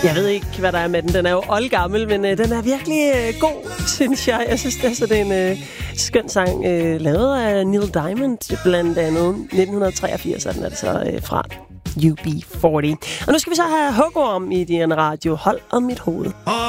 Jeg ved ikke, hvad der er med den. Den er jo oldgammel, men den er virkelig god, synes jeg. Jeg synes, det er en skøn sang, lavet af Neil Diamond, blandt andet. 1983 er den altså fra UB40. Og nu skal vi så have hugorm i din radio. Hold om mit hoved.